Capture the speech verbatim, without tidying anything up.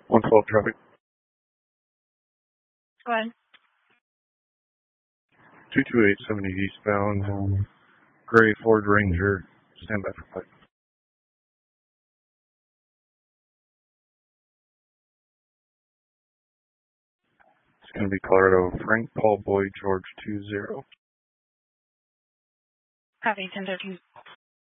one twelve traffic. Go ahead. two two eight seventy eastbound. Gray Ford Ranger. Stand by for flight. It's going to be Colorado Frank Paul Boy George two zero. Copy, ten thirteen.